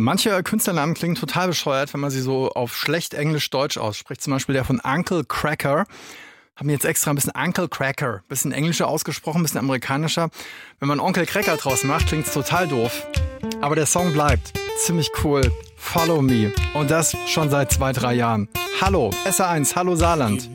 Manche Künstlernamen klingen total bescheuert, wenn man sie so auf schlecht Englisch-Deutsch ausspricht. Zum Beispiel der von Uncle Cracker. Haben jetzt extra ein bisschen Uncle Cracker, ein bisschen englischer ausgesprochen, ein bisschen amerikanischer. Wenn man Onkel Cracker draus macht, klingt es total doof. Aber der Song bleibt ziemlich cool. Follow Me. Und das schon seit 2-3 Jahren. Hallo, SR1, hallo Saarland.